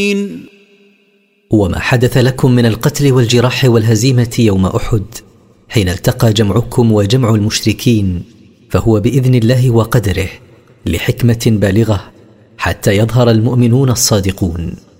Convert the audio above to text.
وما حدث لكم من القتل والجراح والهزيمة يوم أحد حين التقى جمعكم وجمع المشركين فهو بإذن الله وقدره لحكمة بالغة حتى يظهر المؤمنون الصادقون.